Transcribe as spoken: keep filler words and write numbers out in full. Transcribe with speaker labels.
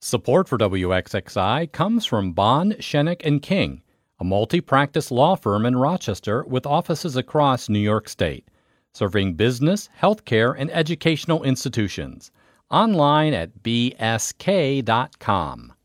Speaker 1: Support for W X X I comes from Bond, Shenick and King, a multi-practice law firm in Rochester with offices across New York State, serving business, healthcare, and educational institutions. Online at b s k dot com.